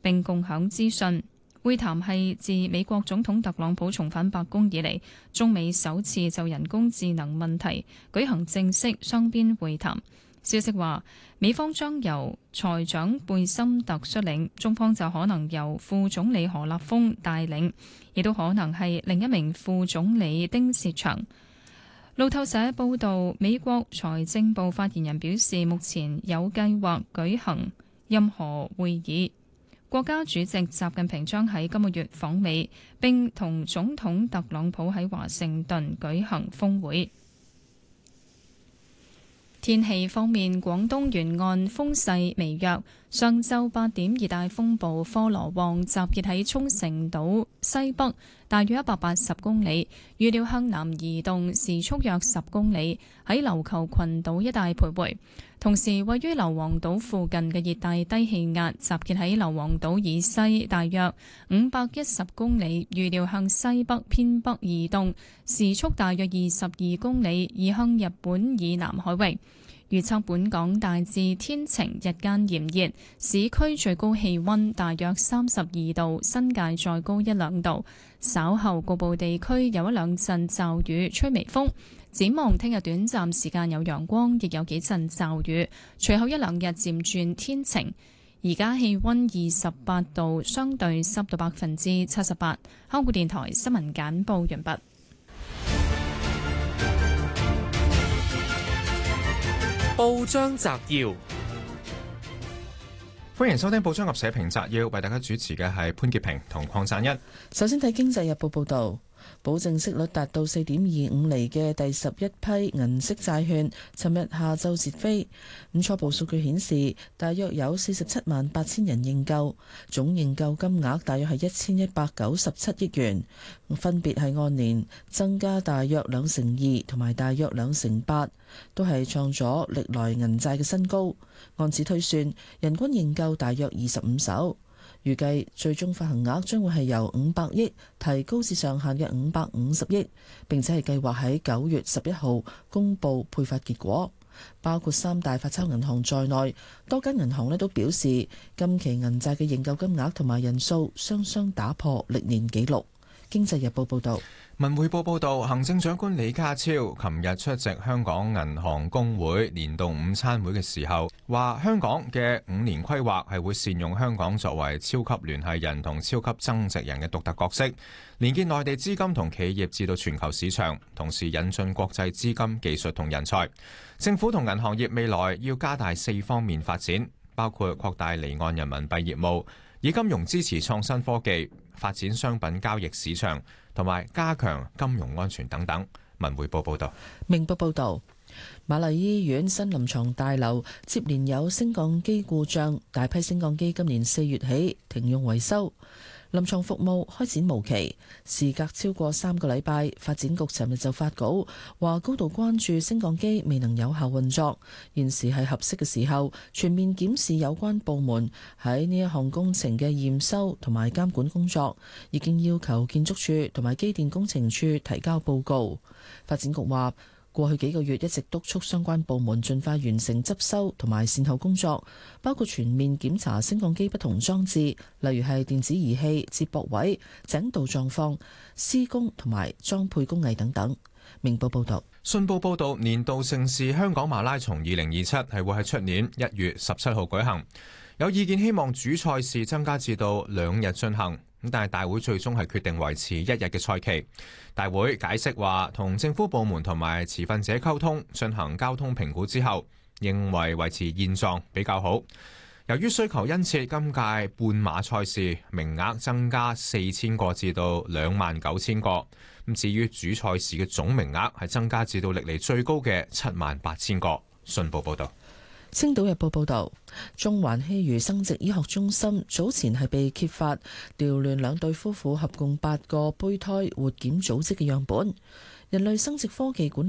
並共享資訊。會談係自美國總統特朗普重返白宮以嚟，中美首次就人工智能問題舉行正式雙邊會談。消息話，美方將由財長貝森特率領，中方就可能由副總理何立峰帶領，亦都可能係另一名副總理丁薛祥。路透社報道，美國財政部發言人表示，目前有計劃舉行任何會議。國家主席習近平將喺今個月訪美，並同總統特朗普喺華盛頓舉行峰會。天氣方面，廣東沿岸風勢微弱。上晝8點，熱帶風暴科羅旺集結喺沖繩島西北，大約180公里，預料向南移動，時速約10公里，喺琉球群島一帶徘徊。同時，位於硫磺島附近嘅熱帶低氣壓集結喺硫磺島以西，大約510公里，預料向西北偏北移動，時速大約22公里，移向日本以南海域。預測本港大致天晴，日間炎熱，市區最高氣溫大約32度，新界再高1-2度。稍後局部地區有1-2陣驟雨，吹微風。展望聽日短暫時間有陽光，亦有幾陣驟雨，隨後1-2日漸轉天晴。而家氣溫28度，相對濕度78%。香港電台新聞簡報完畢。 報章摘要， 歡迎收聽報章及社評摘要，為大家主持嘅係潘潔平同鄺贊一。 首先睇《經濟日報》報道。保證息率達到4.25厘嘅第11批銀色債券，尋日下晝截飛。初步數據顯示，大約有47萬8千人認購，總認購金額大約係1197億元，分別係按年增加大約2%同埋大約2%，都係創咗歷來銀債嘅新高。按此推算，人均認購大約25手。預計最終發行額將會係由500億提高至上限嘅550億，並且係計劃喺9月11號公佈配發結果。包括3大發鈔銀行在內，多間銀行都表示，今期銀債嘅認購金額同埋人數雙雙打破歷年紀錄。經濟日報報道。 文匯報報道，行政長官李家超琴日出席香港銀行公會年度午餐會嘅時候，話香港嘅5年規劃係會善用香港作為超級聯繫人同超級增值人嘅獨特角色，連結內地資金同企業至到全球市場，同時引進國際資金、技術同人才。政府同銀行業未來要加大4方面發展，包括擴大離岸人民幣業務，以金融支持創新科技，發展商品交易市場，同埋加強金融安全等等。文匯報報道。 明報報道，瑪麗醫院新臨床大樓接連有升降機故障，大批升降機今年4月起停用維修，臨床服務開展無期。事隔超過3個禮拜，發展局尋日就發稿話，高度關注升降機未能有效運作，現時係合適嘅時候，全面檢視有關部門喺呢一項工程嘅驗收同埋監管工作，已經要求建築署同埋機電工程署提交報告。發展局話，過去幾個月一直督促相關部門盡快完成執修同埋善後工作，包括全面檢查升降機不同裝置，例如係電子儀器、接駁位、井道狀況、施工同埋裝配工藝等等。明報報道。 信報報道，年度盛事香港馬拉松2027係會喺出年1月17號舉行，有意見希望主賽事增加至到2日進行。但係大會最終係決定維持1日嘅賽期。大會解釋話，同政府部門同埋持份者溝通，進行交通評估之後，認為維持現狀比較好。由於需求殷切，今屆半馬賽事名額增加4000個至到29000個。咁至於主賽事嘅總名額係增加至到歷嚟最高嘅78000個。信報報道。 星島日報報道，中環希瑜生殖醫學中心早前係被揭發調亂2對夫婦合共8個胚胎活檢組織嘅樣本。人類生殖科技管理局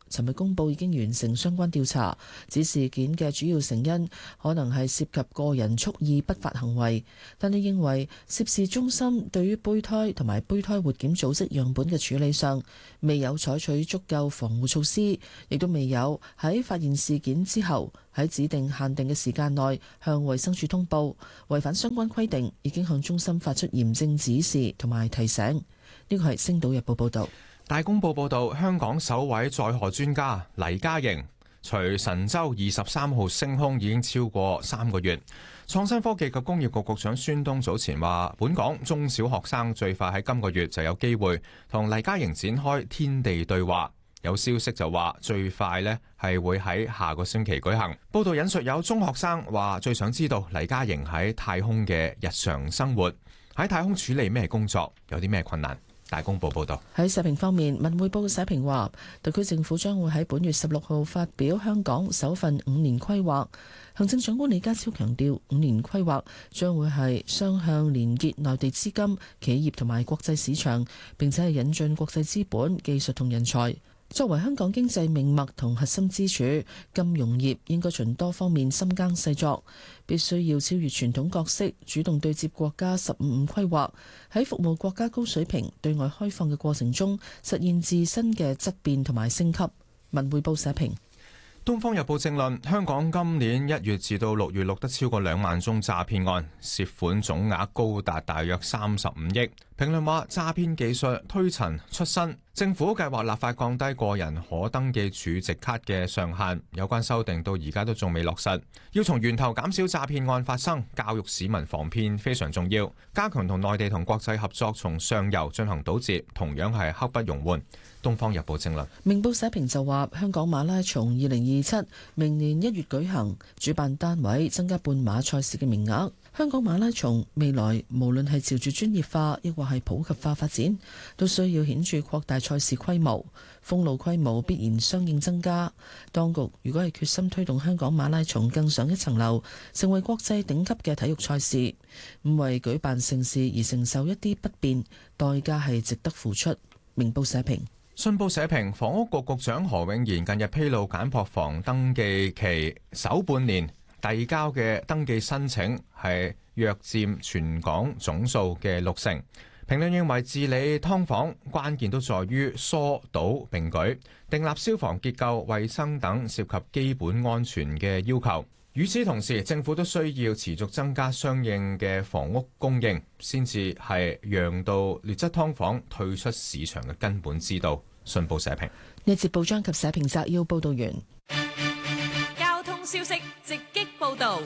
尋日公佈已經完成相關調查，指事件嘅主要成因可能係涉及個人蓄意不法行為，但係認為涉事中心對於胚胎同埋胚胎活檢組織樣本嘅處理上未有採取足夠防護措施，亦都未有喺發現事件之後喺指定限定嘅時間內向衛生署通報，違反相關規定，已經向中心發出嚴正指示同埋提醒。呢個係《星島日報》報導。 大公報報導，香港首位載荷專家黎嘉瑩隨神舟23號升空已經超過3個月。創新科技及工業局局長孫東早前話，本港中小學生最快喺今個月就有機會同黎嘉瑩展開天地對話。有消息就話最快呢係會喺下個星期舉行。報道引述有中學生話，最想知道黎嘉瑩喺太空嘅日常生活，喺太空處理咩工作，有啲咩困難。大公報報道。 喺社評方面，文匯報嘅社評話，特區政府將會喺本月16號發表香港首份5年規劃。行政長官李家超強調，5年規劃將會係雙向連結內地資金、企業同埋國際市場，並且係引進國際資本、技術同人才。作為香港經濟命脈同核心支柱，金融業應該循多方面深耕細作，必須要超越傳統角色，主動對接國家15規劃，喺服務國家高水平對外開放嘅過程中，實現自身嘅質變同埋升級。文匯報社評。 《東方日報》正論：香港今年1月至到6月錄得超過2萬宗詐騙案，涉款總額高達大約35億。評論話，詐騙技術推陳出新，政府計劃立法降低個人可登記儲值卡嘅上限，有關修訂到而家都仲未落實。要從源頭減少詐騙案發生，教育市民防騙非常重要。加強同內地同國際合作，從上游進行堵截，同樣係刻不容緩。《東方日報》正論。 明報社評就話，香港馬拉松2027明年1月舉行，主辦單位增加半馬賽事嘅名額。香港馬拉松未來無論係朝住專業化，抑或係普及化發展，都需要顯著擴大賽事規模，封路規模必然相應增加。當局如果係決心推動香港馬拉松更上一層樓，成為國際頂級嘅體育賽事，唔為舉辦盛事而承受一啲不便，代價係值得付出。明報社評。 信報社評，房屋局局長何永賢近日披露簡樸房登記期首半年遞交嘅登記申請係約佔全港總數嘅60%。評論認為治理劏房關鍵都在於疏導並舉，訂立消防結構、衛生等涉及基本安全嘅要求。與此同時，政府都需要持續增加相應嘅房屋供應，先至係讓到劣質劏房退出市場嘅根本之道。信報社評。 呢節報章及社評摘要報道完。 交通消息直擊報道。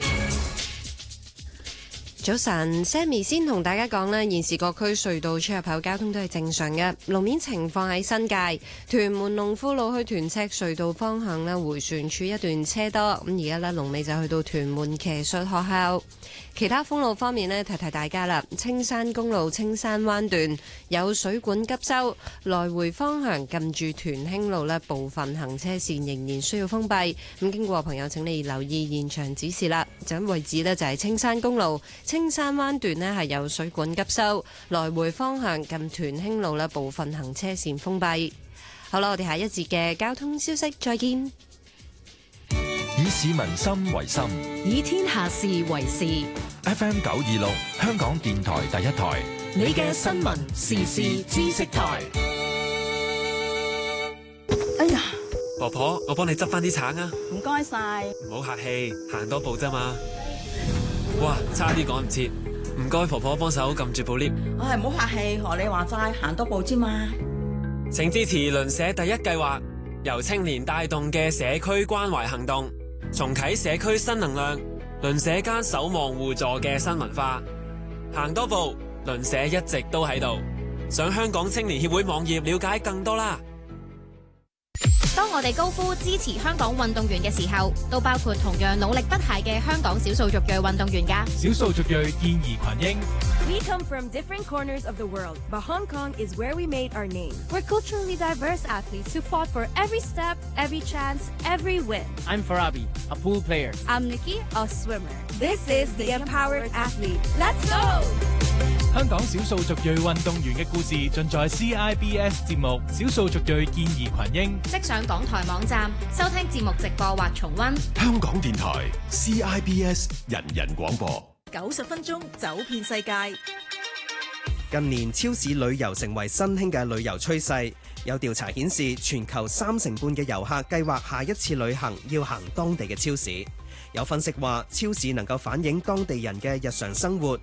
早晨 ，Sammy 先同大家講啦，現時各區隧道出入口交通都係正常嘅。路面情況喺新界屯門龍富路去屯赤隧道方向呢，迴旋處一段車多，咁而家呢，龍尾就去到屯門騎術學校。其他封路方面呢，提提大家啦，青山公路青山灣段有水管急修，來回方向近住屯興路呢，部分行車線仍然需要封閉。咁經過朋友請你留意現場指示啦。咁位置呢，就係青山公路青山灣段呢，係有水管急修，來回方向近屯興路呢，部分行車線封閉。好啦，我哋下一節嘅交通消息再見。 以市民心為心， 以天下事為事。 FM 926香港電台第一台， 你嘅新聞時事知識台。 哎呀， 婆婆，我幫你執翻啲橙啊！ 唔該晒。 唔好客氣，行多步啫嘛。哇，差啲趕唔切，唔該婆婆幫手撳住部 lift。 唉，唔好客氣，學你話齋，行多步啫嘛。 請支持鄰舍第一計劃，由青年帶動嘅社區關懷行動，重啟社區新能量，鄰舍間守望互助嘅新文化。行多步，鄰舍一直都喺度。上香港青年協會網頁了解更多啦。 當我哋高呼支持香港運動員嘅時候，都包括同樣努力不懈嘅香港少數族裔運動員㗎。 少數族裔健兒群英。 We come from different corners of the world, but Hong Kong is where we made our name. We're culturally diverse athletes who fought for every step, every chance, every win. I'm Farabi, a pool player. I'm Nikki, a swimmer. This is the Empowered Athlete. Let's go! 香港少數族裔運動員嘅故事盡在 CIBS 節目《少數族裔健兒群英》， 即上港台網站收聽節目直播或重溫。 香港電台 CIBS 人人廣播 ，90分鐘走遍世界。 近年超市旅遊成為新興嘅旅遊趨勢，有調查顯示，全球3成半嘅遊客計劃下一次旅行要行當地嘅超市。有分析話，超市能夠反映當地人嘅日常生活，